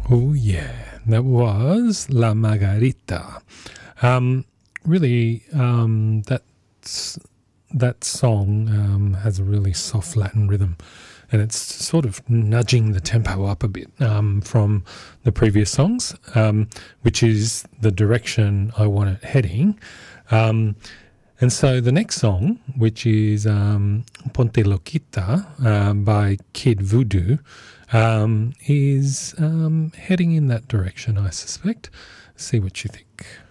Oh, yeah, that was La Margarita. Really, that song has a really soft Latin rhythm, and it's sort of nudging the tempo up a bit from the previous songs, which is the direction I want it heading. And so the next song, which is Ponte Loquita by Kid Voodoo, is heading in that direction, I suspect. See what you think.